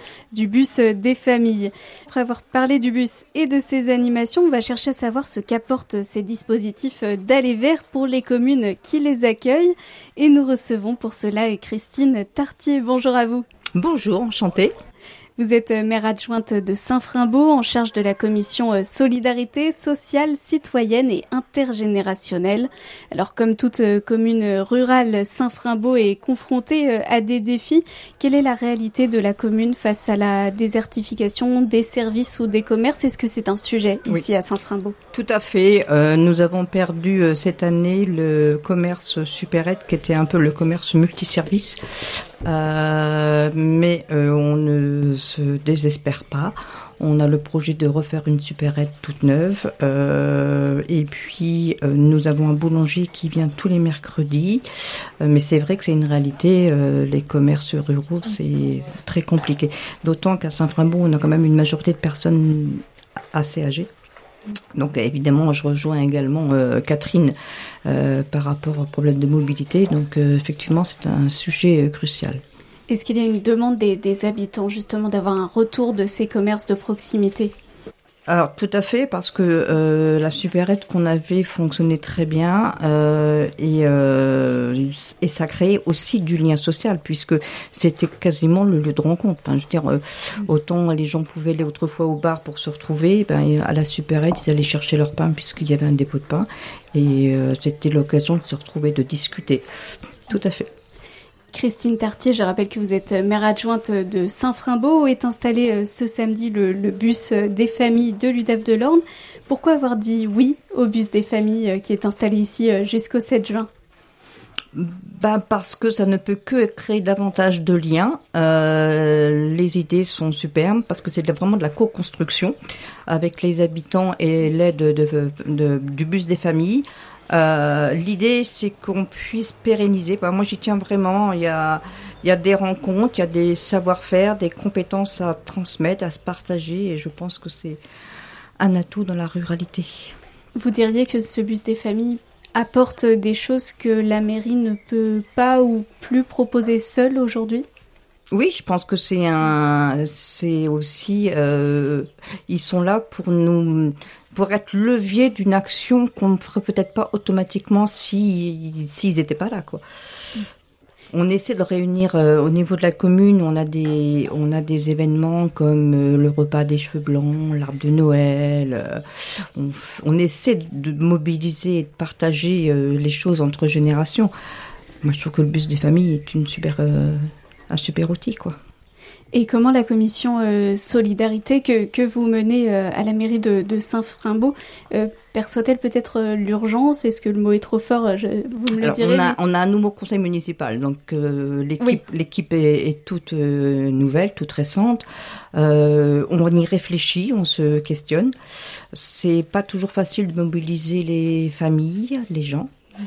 du bus des familles. Après avoir parlé du bus et de ses animations, on va chercher à savoir ce qu'apportent ces dispositifs d'aller vers pour les communes qui les accueillent. Et nous recevons pour cela Christine Tartier. Bonjour à vous. Bonjour, enchantée. Vous êtes maire adjointe de Saint-Frimbault, en charge de la commission solidarité sociale, citoyenne et intergénérationnelle. Alors, comme toute commune rurale, Saint-Frimbault est confrontée à des défis. Quelle est la réalité de la commune face à la désertification des services ou des commerces? Est-ce que c'est un sujet ici à Saint-Frimbault? Tout à fait. Nous avons perdu cette année le commerce supérette, qui était un peu le commerce multiservice. Mais on ne se désespère pas. On a le projet de refaire une supérette toute neuve. Et puis, nous avons un boulanger qui vient tous les mercredis. Mais c'est vrai que c'est une réalité. Les commerces ruraux, c'est très compliqué. D'autant qu'à Saint-Frimbault, on a quand même une majorité de personnes assez âgées. Donc évidemment, je rejoins également Catherine par rapport au problème de mobilité. Donc effectivement, c'est un sujet crucial. Est-ce qu'il y a une demande des habitants justement d'avoir un retour de ces commerces de proximité ? Alors tout à fait, parce que la supérette qu'on avait fonctionnait très bien et ça créait aussi du lien social, puisque c'était quasiment le lieu de rencontre. Enfin, je veux dire, autant les gens pouvaient aller autrefois au bar pour se retrouver, à la supérette ils allaient chercher leur pain puisqu'il y avait un dépôt de pain et c'était l'occasion de se retrouver, de discuter. Tout à fait. Christine Tartier, je rappelle que vous êtes maire adjointe de Saint-Frimbault, où est installé ce samedi le bus des familles de l'UDAF de l'Orne. Pourquoi avoir dit oui au bus des familles qui est installé ici jusqu'au 7 juin ? Parce que ça ne peut que créer davantage de liens. Les idées sont superbes parce que c'est vraiment de la co-construction avec les habitants et l'aide du bus des familles. L'idée, c'est qu'on puisse pérenniser. Moi, j'y tiens vraiment. Il y a des rencontres, il y a des savoir-faire, des compétences à transmettre, à se partager. Et je pense que c'est un atout dans la ruralité. Vous diriez que ce bus des familles apporte des choses que la mairie ne peut pas ou plus proposer seule aujourd'hui ? Oui, je pense que c'est aussi, ils sont là pour être levier d'une action qu'on ne ferait peut-être pas automatiquement s'ils n'étaient pas là, quoi. On essaie de réunir au niveau de la commune, on a des événements comme le repas des cheveux blancs, l'arbre de Noël. On essaie de mobiliser et de partager les choses entre générations. Moi, je trouve que le bus des familles est un super outil, quoi. Et comment la commission solidarité que vous menez à la mairie de Saint-Frimbault perçoit-elle peut-être l'urgence ? Est-ce que le mot est trop fort ? Vous me le direz. On a un nouveau conseil municipal, donc l'équipe est toute nouvelle, toute récente. On y réfléchit, on se questionne. C'est pas toujours facile de mobiliser les familles, les gens.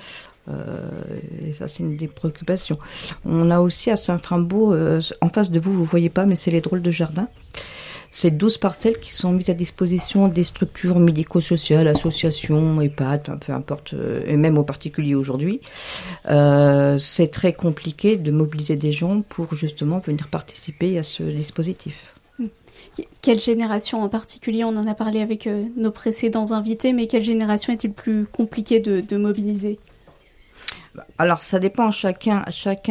Et ça, c'est une des préoccupations. On a aussi à Saint-Frimbault, en face de vous, vous voyez pas, mais c'est les drôles de jardin. C'est 12 parcelles qui sont mises à disposition des structures médico-sociales, associations, EHPAD, peu importe, et même aux particuliers aujourd'hui. C'est très compliqué de mobiliser des gens pour justement venir participer à ce dispositif. Quelle génération en particulier ? On en a parlé avec nos précédents invités, mais quelle génération est-il plus compliqué de mobiliser ? Alors, ça dépend. Chacun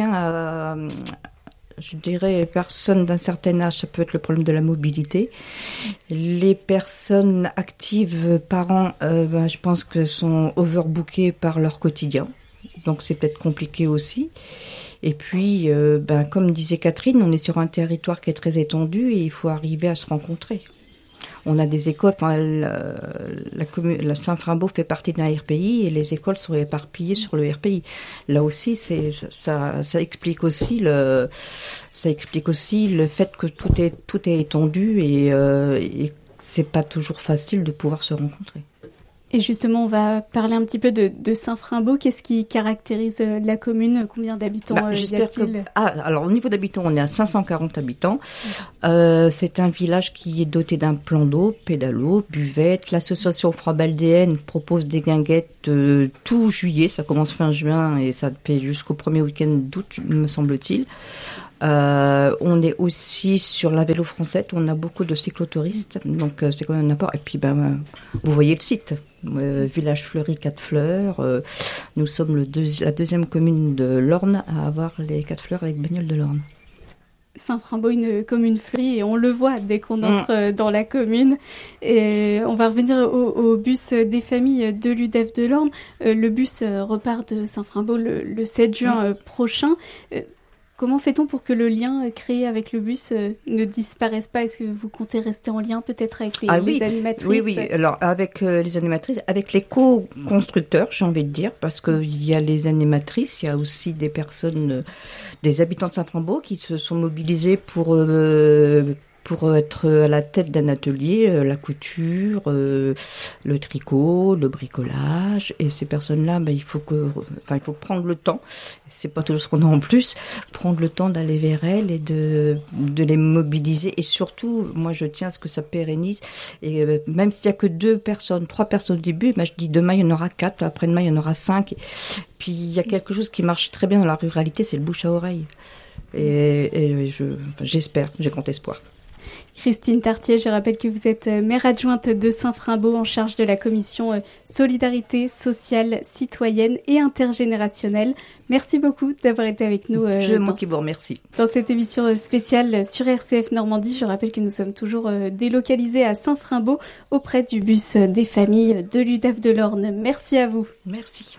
je dirais, les personnes d'un certain âge, ça peut être le problème de la mobilité. Les personnes actives, parents, je pense qu'elles sont overbookées par leur quotidien. Donc, c'est peut-être compliqué aussi. Et puis, comme disait Catherine, on est sur un territoire qui est très étendu et il faut arriver à se rencontrer. On a des écoles, la Saint-Frimbault fait partie d'un RPI et les écoles sont éparpillées sur le RPI. Là aussi, ça explique aussi le fait que tout est étendu et c'est pas toujours facile de pouvoir se rencontrer. Et justement, on va parler un petit peu de Saint-Frimbault. Qu'est-ce qui caractérise la commune ? Combien d'habitants y a-t-il ? Alors, au niveau d'habitants, on est à 540 habitants. C'est un village qui est doté d'un plan d'eau, pédalo, buvette. L'association Frabaldéenne propose des guinguettes tout juillet, ça commence fin juin et ça fait jusqu'au premier week-end d'août, me semble-t-il. On est aussi sur la Vélo Française, on a beaucoup de cyclotouristes, donc c'est quand même un apport. Et puis vous voyez le site, Village Fleuri 4 Fleurs. Nous sommes la deuxième commune de l'Orne à avoir les 4 fleurs avec bagnole de l'Orne. Saint-Frambault, une commune fleurie, et on le voit dès qu'on entre dans la commune. Et on va revenir au bus des familles de l'UDEF de l'Orne. Le bus repart de Saint-Frambault le 7 juin prochain. Comment fait-on pour que le lien créé avec le bus ne disparaisse pas? Est-ce que vous comptez rester en lien peut-être avec les animatrices? Oui. Alors avec les animatrices, avec les co-constructeurs, j'ai envie de dire, parce qu'il y a les animatrices, il y a aussi des personnes, des habitants de Saint-Frambault qui se sont mobilisés pour être à la tête d'un atelier, la couture, le tricot, le bricolage. Et ces personnes-là, il faut prendre le temps. C'est pas toujours ce qu'on a en plus. Prendre le temps d'aller vers elles et de les mobiliser. Et surtout, moi, je tiens à ce que ça pérennise. Et même s'il y a que 2 personnes, 3 personnes au début, je dis demain, il y en aura 4, après-demain, il y en aura 5. Et puis, il y a quelque chose qui marche très bien dans la ruralité, c'est le bouche à oreille. Et j'espère, j'ai grand espoir. Christine Tartier, je rappelle que vous êtes maire adjointe de Saint-Frambault en charge de la commission Solidarité sociale, citoyenne et intergénérationnelle. Merci beaucoup d'avoir été avec nous. Moi qui vous remercie. Dans cette émission spéciale sur RCF Normandie, je rappelle que nous sommes toujours délocalisés à Saint-Frambault auprès du bus des familles de l'UDEF de l'Orne. Merci à vous. Merci.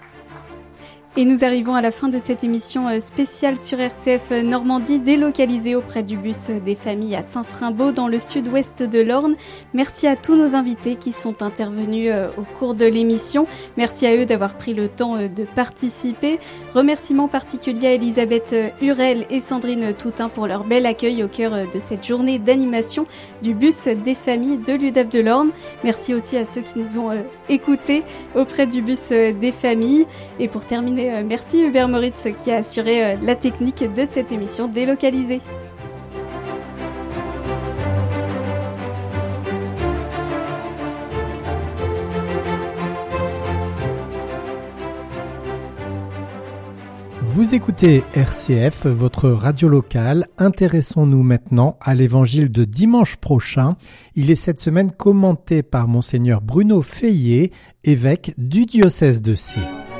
Et nous arrivons à la fin de cette émission spéciale sur RCF Normandie, délocalisée auprès du bus des familles à Saint-Frambault dans le sud-ouest de l'Orne. Merci à tous nos invités qui sont intervenus au cours de l'émission. Merci à eux d'avoir pris le temps de participer. Remerciements particuliers à Elisabeth Hurel et Sandrine Toutain pour leur bel accueil au cœur de cette journée d'animation du bus des familles de l'UDEF de l'Orne. Merci aussi à ceux qui nous ont écoutés auprès du bus des familles. Et pour terminer, merci Hubert Moritz qui a assuré la technique de cette émission délocalisée. Vous écoutez RCF, votre radio locale. Intéressons-nous maintenant à l'évangile de dimanche prochain. Il est cette semaine commenté par Monseigneur Bruno Feillet, évêque du diocèse de Sées.